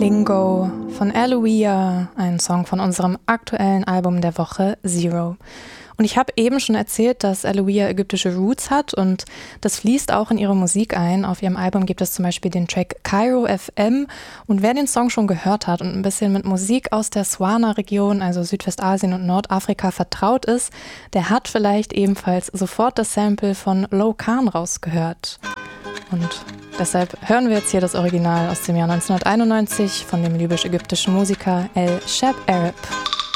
Lingo von Aloia, ein Song von unserem aktuellen Album der Woche Zero. Und ich habe eben schon erzählt, dass Aloia ägyptische Roots hat und das fließt auch in ihre Musik ein. Auf ihrem Album gibt es zum Beispiel den Track Cairo FM und wer den Song schon gehört hat und ein bisschen mit Musik aus der Swana-Region, also Südwestasien und Nordafrika vertraut ist, der hat vielleicht ebenfalls sofort das Sample von Low Khan rausgehört. Und deshalb hören wir jetzt hier das Original aus dem Jahr 1991 von dem libysch-ägyptischen Musiker El Shab Arab.